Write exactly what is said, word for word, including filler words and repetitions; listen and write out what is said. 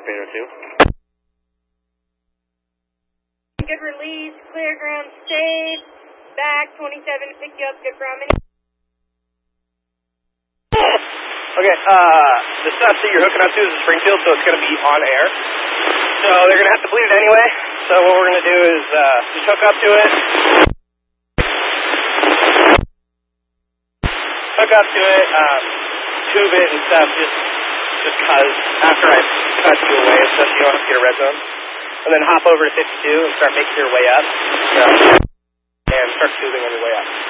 Torpedo two. Good release, clear ground safe, back twenty-seven to pick you up, good ground. Okay, uh, the stuff that you're hooking up to is a Springfield, so it's going to be on air. So they're going to have to bleed it anyway. So what we're going to do is uh, just hook up to it. Hook up to it, um, tube it and stuff, just just cause after I cut you away, so you don't have to get a red zone. And then hop over to fifty-two and start making your way up. So, and start tubing on your way up.